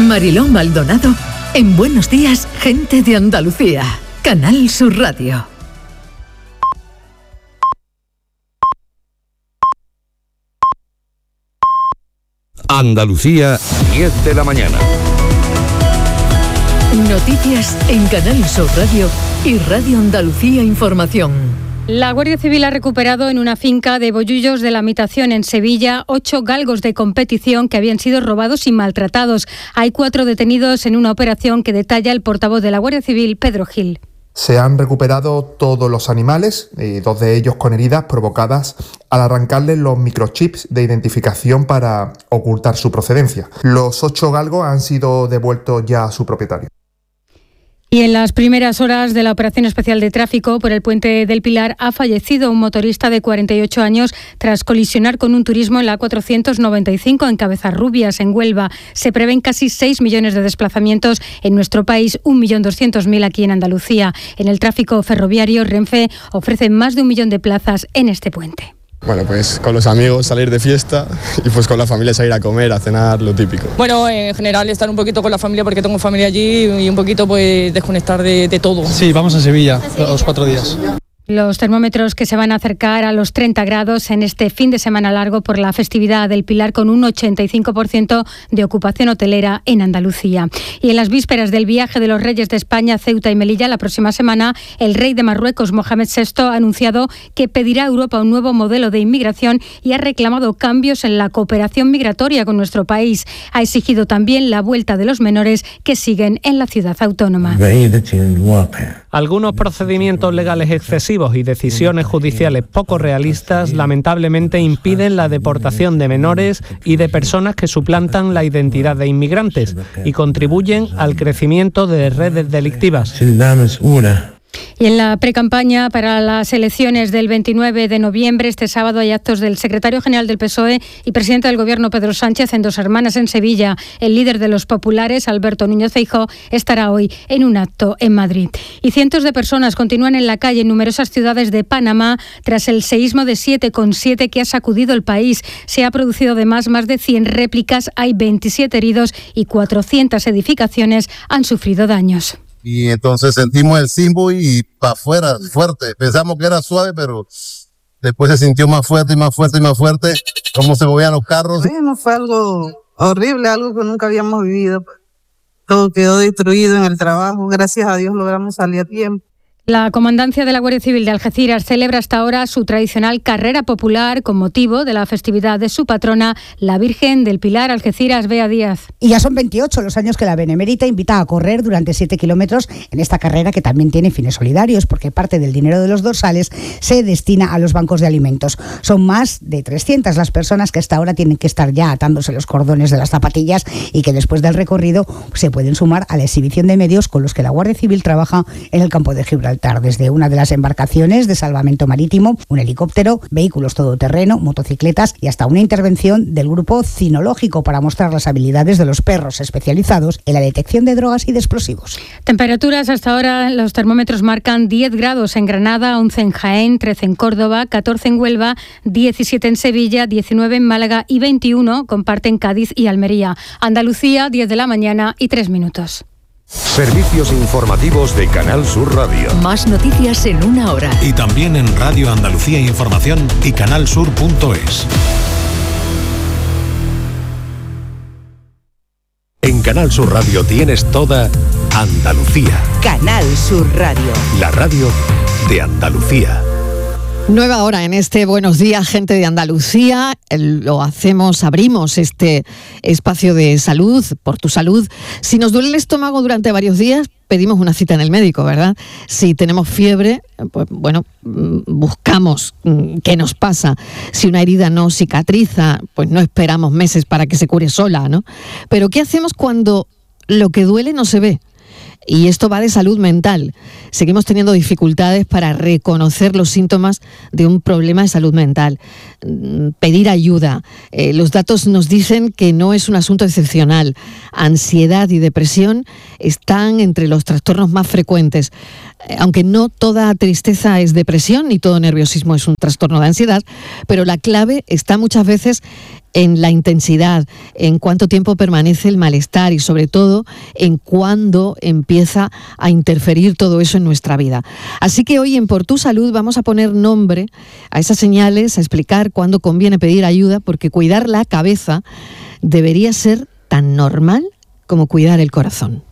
Mariló Maldonado en Buenos Días, Gente de Andalucía. Canal Sur Radio. Andalucía, 10 de la mañana. Noticias en Canal Sur Radio y Radio Andalucía Información. La Guardia Civil ha recuperado en una finca de Bollullos de la Mitación en Sevilla 8 galgos de competición que habían sido robados y maltratados. Hay 4 detenidos en una operación que detalla el portavoz de la Guardia Civil, Pedro Gil. Se han recuperado todos los animales, 2 de ellos con heridas provocadas al arrancarles los microchips de identificación para ocultar su procedencia. Los 8 galgos han sido devueltos ya a su propietario. Y en las primeras horas de la operación especial de tráfico por el Puente del Pilar ha fallecido un motorista de 48 años tras colisionar con un turismo en la A495 en Cabezarrubias, en Huelva. Se prevén casi 6 millones de desplazamientos en nuestro país, 1.200.000 aquí en Andalucía. En el tráfico ferroviario, Renfe ofrece más de 1 millón de plazas en este puente. Bueno, pues con los amigos salir de fiesta y pues con la familia salir a comer, a cenar, lo típico. Bueno, en general estar un poquito con la familia porque tengo familia allí y un poquito pues desconectar de todo. Sí, vamos a Sevilla los 4 días. Los termómetros que se van a acercar a los 30 grados en este fin de semana largo por la festividad del Pilar, con un 85% de ocupación hotelera en Andalucía. Y en las vísperas del viaje de los reyes de España a Ceuta y Melilla la próxima semana, el rey de Marruecos, Mohamed VI, ha anunciado que pedirá a Europa un nuevo modelo de inmigración y ha reclamado cambios en la cooperación migratoria con nuestro país. Ha exigido también la vuelta de los menores que siguen en la ciudad autónoma. Algunos procedimientos legales excesivos y decisiones judiciales poco realistas lamentablemente impiden la deportación de menores y de personas que suplantan la identidad de inmigrantes y contribuyen al crecimiento de redes delictivas. Y en la precampaña para las elecciones del 29 de noviembre, este sábado, hay actos del secretario general del PSOE y presidente del Gobierno, Pedro Sánchez, en Dos Hermanas, en Sevilla. El líder de los populares, Alberto Núñez Feijóo, estará hoy en un acto en Madrid. Y cientos de personas continúan en la calle en numerosas ciudades de Panamá tras el seísmo de 7,7 que ha sacudido el país. Se ha producido además más de 100 réplicas, hay 27 heridos y 400 edificaciones han sufrido daños. Y entonces sentimos el sismo y para afuera, fuerte. Pensamos que era suave, pero después se sintió más fuerte y más fuerte y más fuerte, cómo se movían los carros. Bueno, fue algo horrible, algo que nunca habíamos vivido. Todo quedó destruido en el trabajo. Gracias a Dios logramos salir a tiempo. La Comandancia de la Guardia Civil de Algeciras celebra hasta ahora su tradicional carrera popular con motivo de la festividad de su patrona, la Virgen del Pilar. Algeciras, Bea Díaz. Y ya son 28 los años que la Benemérita invita a correr durante 7 kilómetros en esta carrera, que también tiene fines solidarios, porque parte del dinero de los dorsales se destina a los bancos de alimentos. Son más de 300 las personas que hasta ahora tienen que estar ya atándose los cordones de las zapatillas y que después del recorrido se pueden sumar a la exhibición de medios con los que la Guardia Civil trabaja en el campo de Gibraltar. Desde una de las embarcaciones de salvamento marítimo, un helicóptero, vehículos todoterreno, motocicletas y hasta una intervención del grupo cinológico para mostrar las habilidades de los perros especializados en la detección de drogas y de explosivos. Temperaturas hasta ahora, los termómetros marcan 10 grados en Granada, 11 en Jaén, 13 en Córdoba, 14 en Huelva, 17 en Sevilla, 19 en Málaga y 21 comparten Cádiz y Almería. Andalucía, 10 de la mañana y 3 minutos. Servicios informativos de Canal Sur Radio. Más noticias en una hora. Y también en Radio Andalucía Información y canalsur.es. En Canal Sur Radio tienes toda Andalucía. Canal Sur Radio. La radio de Andalucía. Nueva hora en este Buenos Días, Gente de Andalucía. Abrimos este espacio de salud, por tu salud. Si nos duele el estómago durante varios días, pedimos una cita en el médico, ¿verdad? Si tenemos fiebre, pues bueno, buscamos qué nos pasa. Si una herida no cicatriza, pues no esperamos meses para que se cure sola, ¿no? Pero ¿qué hacemos cuando lo que duele no se ve? Y esto va de salud mental. Seguimos teniendo dificultades para reconocer los síntomas de un problema de salud mental. pedir ayuda. Los datos nos dicen que no es un asunto excepcional. Ansiedad y depresión están entre los trastornos más frecuentes. Aunque no toda tristeza es depresión ni todo nerviosismo es un trastorno de ansiedad, pero la clave está muchas veces en la intensidad, en cuánto tiempo permanece el malestar y sobre todo en cuándo empieza a interferir todo eso en nuestra vida. Así que hoy en Por Tu Salud vamos a poner nombre a esas señales, a explicar cuándo conviene pedir ayuda, porque cuidar la cabeza debería ser tan normal como cuidar el corazón.